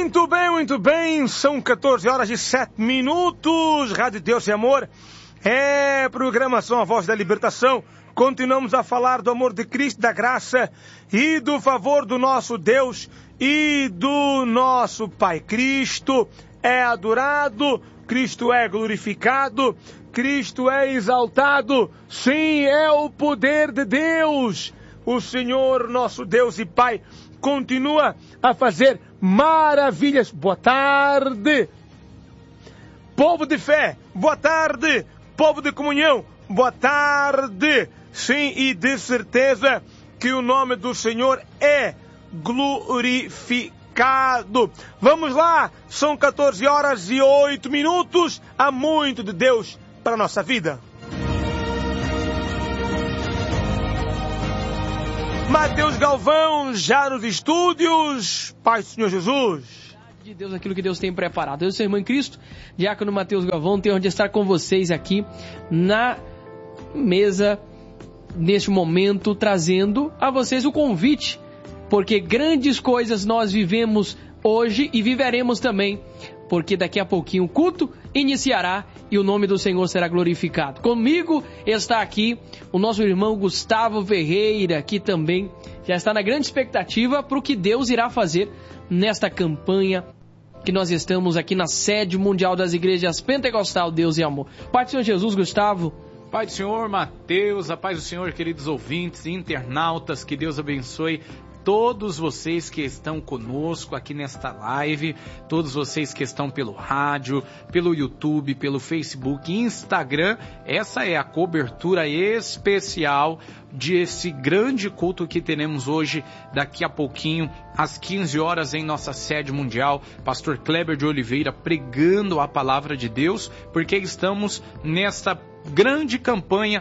Muito bem, são 14 horas e 7 minutos, Rádio Deus e Amor, programação A Voz da Libertação. Continuamos a falar do amor de Cristo, da graça e do favor do nosso Deus e do nosso Pai. Cristo é adorado, Cristo é glorificado, Cristo é exaltado, sim, é o poder de Deus. O Senhor, nosso Deus e Pai, continua a fazer maravilhas. Boa tarde, povo de fé. Boa tarde, povo de comunhão. Boa tarde. Sim, e de certeza que o nome do Senhor é glorificado. Vamos lá, são 14 horas e 8 minutos. Há muito de Deus para a nossa vida. Mateus Galvão, já nos estúdios. Pai do Senhor Jesus. De Deus, aquilo que Deus tem preparado. Eu sou irmão em Cristo, diácono Mateus Galvão, tenho de estar com vocês aqui na mesa, neste momento, trazendo a vocês o convite, porque grandes coisas nós vivemos hoje e viveremos também, porque daqui a pouquinho o culto iniciará e o nome do Senhor será glorificado. Comigo está aqui o nosso irmão Gustavo Ferreira, que também já está na grande expectativa para o que Deus irá fazer nesta campanha que nós estamos aqui na sede mundial das igrejas Pentecostal Deus e Amor. Pai do Senhor Jesus, Gustavo. Pai do Senhor, Mateus, a paz do Senhor, queridos ouvintes e internautas, que Deus abençoe todos vocês que estão conosco aqui nesta live, todos vocês que estão pelo rádio, pelo YouTube, pelo Facebook, Instagram. Essa é a cobertura especial desse grande culto que teremos hoje, daqui a pouquinho, às 15 horas, em nossa sede mundial. Pastor Kleber de Oliveira pregando a palavra de Deus, porque estamos nesta grande campanha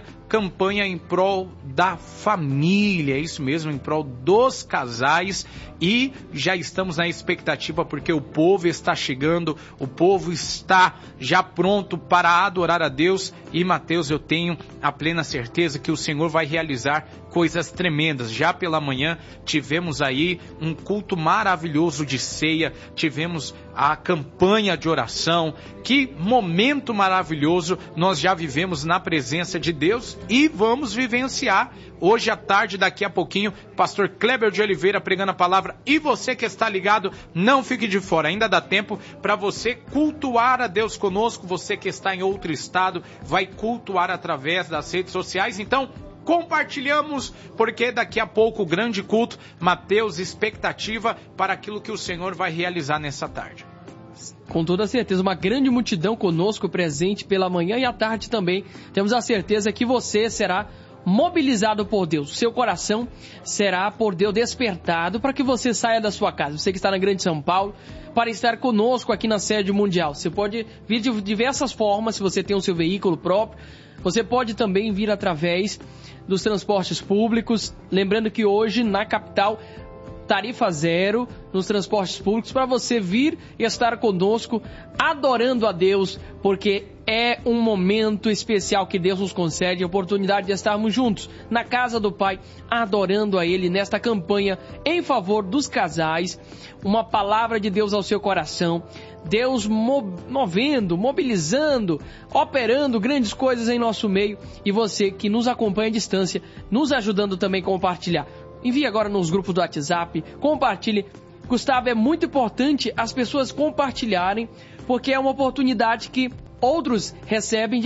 em prol da família, é isso mesmo, em prol dos casais, e já estamos na expectativa porque o povo está chegando, o povo está já pronto para adorar a Deus. E Mateus, eu tenho a plena certeza que o Senhor vai realizar coisas tremendas. Já pela manhã tivemos aí um culto maravilhoso de ceia, tivemos a campanha de oração. Que momento maravilhoso nós já vivemos na presença de Deus e vamos vivenciar hoje à tarde, daqui a pouquinho, pastor Kleber de Oliveira pregando a palavra. E você que está ligado, não fique de fora, ainda dá tempo para você cultuar a Deus conosco. Você que está em outro estado vai cultuar através das redes sociais, então compartilhamos, porque daqui a pouco o grande culto. Mateus, expectativa para aquilo que o Senhor vai realizar nessa tarde. Com toda certeza, uma grande multidão conosco presente pela manhã e à tarde também. Temos a certeza que você será mobilizado por Deus. Seu coração será por Deus despertado para que você saia da sua casa. Você que está na Grande São Paulo, para estar conosco aqui na sede mundial. Você pode vir de diversas formas, se você tem o seu veículo próprio. Você pode também vir através dos transportes públicos. Lembrando que hoje na capital, tarifa zero nos transportes públicos, para você vir e estar conosco adorando a Deus, porque é um momento especial que Deus nos concede, a oportunidade de estarmos juntos na casa do Pai, adorando a Ele nesta campanha em favor dos casais. Uma palavra de Deus ao seu coração, Deus movendo, mobilizando, operando grandes coisas em nosso meio, e você que nos acompanha à distância, nos ajudando também a compartilhar. Envie agora nos grupos do WhatsApp, compartilhe. Gustavo, é muito importante as pessoas compartilharem, porque é uma oportunidade que outros recebem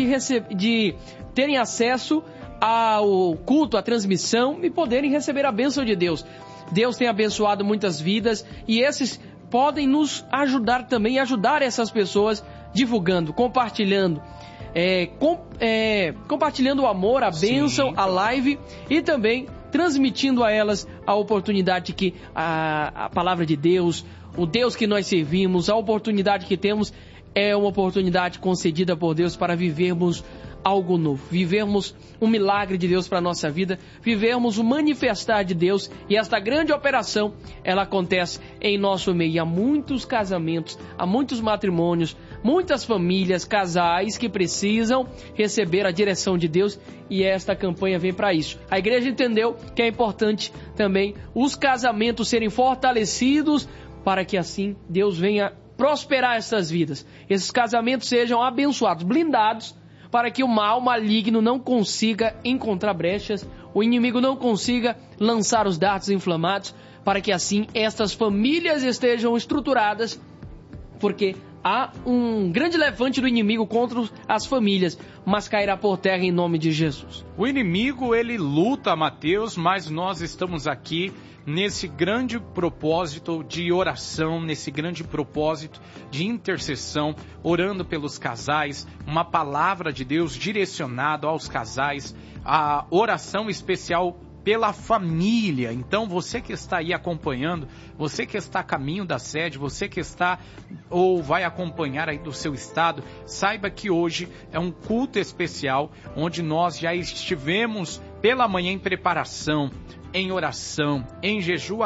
de terem acesso ao culto, à transmissão e poderem receber a bênção de Deus. Deus tem abençoado muitas vidas e esses podem nos ajudar também, ajudar essas pessoas divulgando, compartilhando. Compartilhando o amor, a bênção, sim, a live, e também transmitindo a elas a oportunidade que a palavra de Deus, o Deus que nós servimos, a oportunidade que temos é uma oportunidade concedida por Deus para vivermos algo novo, vivermos um milagre de Deus para a nossa vida, vivermos o manifestar de Deus, e esta grande operação, ela acontece em nosso meio. E há muitos casamentos, há muitos matrimônios, muitas famílias, casais que precisam receber a direção de Deus, e esta campanha vem para isso. A igreja entendeu que é importante também os casamentos serem fortalecidos para que assim Deus venha prosperar essas vidas. Esses casamentos sejam abençoados, blindados, para que o mal maligno não consiga encontrar brechas, o inimigo não consiga lançar os dardos inflamados, para que assim estas famílias estejam estruturadas, porque há um grande levante do inimigo contra as famílias, mas cairá por terra em nome de Jesus. O inimigo, ele luta, Mateus, mas nós estamos aqui nesse grande propósito de oração, nesse grande propósito de intercessão, orando pelos casais, uma palavra de Deus direcionada aos casais, a oração especial pela família. Então você que está aí acompanhando, você que está a caminho da sede, você que está ou vai acompanhar aí do seu estado, saiba que hoje é um culto especial, onde nós já estivemos pela manhã em preparação, em oração, em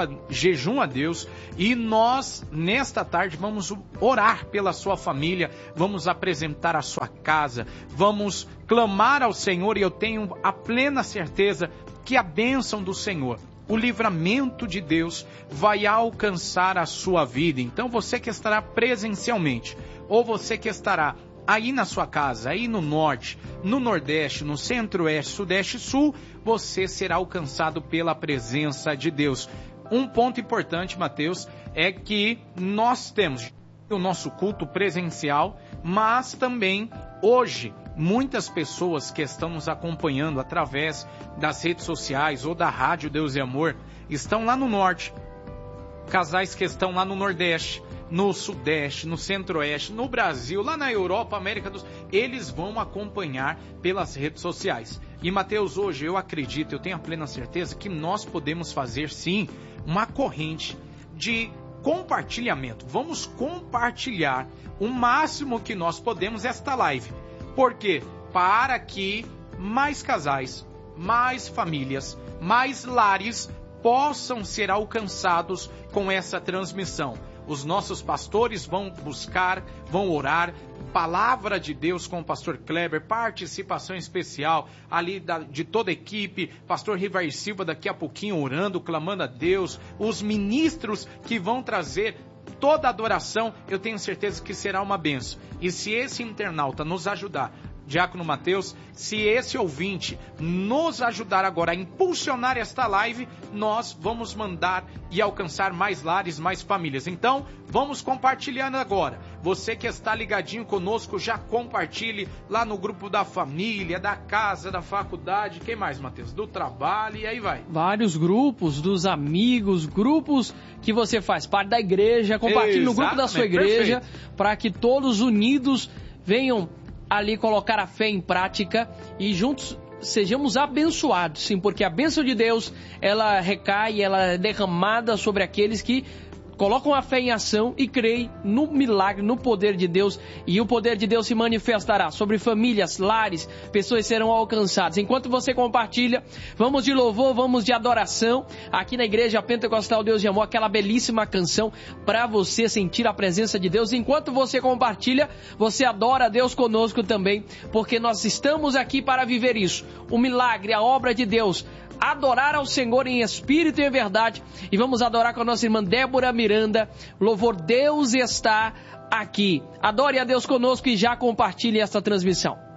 jejum a Deus, e nós nesta tarde vamos orar pela sua família, vamos apresentar a sua casa, vamos clamar ao Senhor, e eu tenho a plena certeza que a bênção do Senhor, o livramento de Deus vai alcançar a sua vida. Então você que estará presencialmente, ou você que estará aí na sua casa, aí no norte, no nordeste, no centro-oeste, sudeste e sul, você será alcançado pela presença de Deus. Um ponto importante, Mateus, é que nós temos o nosso culto presencial, mas também hoje muitas pessoas que estão nos acompanhando através das redes sociais ou da rádio Deus e Amor estão lá no norte, casais que estão lá no nordeste, no sudeste, no centro-oeste, no Brasil, lá na Europa, América do Sul, eles vão acompanhar pelas redes sociais. E Mateus, hoje eu acredito, eu tenho a plena certeza que nós podemos fazer sim uma corrente de compartilhamento. Vamos compartilhar o máximo que nós podemos esta live. Por quê? Para que mais casais, mais famílias, mais lares possam ser alcançados com essa transmissão. Os nossos pastores vão buscar, vão orar, palavra de Deus com o pastor Kleber, participação especial ali de toda a equipe, pastor Rivair Silva daqui a pouquinho orando, clamando a Deus, os ministros que vão trazer toda a adoração, eu tenho certeza que será uma bênção. E se esse internauta nos ajudar, Diácono Mateus, se esse ouvinte nos ajudar agora a impulsionar esta live, nós vamos mandar e alcançar mais lares, mais famílias. Então, vamos compartilhando agora. Você que está ligadinho conosco, já compartilhe lá no grupo da família, da casa, da faculdade, quem mais, Mateus? Do trabalho, e aí vai. Vários grupos, dos amigos, grupos que você faz parte da igreja, compartilhe no grupo da sua igreja, para que todos unidos venham ali colocar a fé em prática e juntos sejamos abençoados, sim, porque a bênção de Deus, ela recai, ela é derramada sobre aqueles que colocam a fé em ação e creem no milagre, no poder de Deus, e o poder de Deus se manifestará sobre famílias, lares, pessoas serão alcançadas. Enquanto você compartilha, vamos de louvor, vamos de adoração, aqui na Igreja Pentecostal Deus de Amor, aquela belíssima canção para você sentir a presença de Deus. Enquanto você compartilha, você adora a Deus conosco também, porque nós estamos aqui para viver isso, o milagre, a obra de Deus, adorar ao Senhor em espírito e em verdade. E vamos adorar com a nossa irmã Débora Miranda. Louvor, Deus está aqui. Adore a Deus conosco e já compartilhe esta transmissão.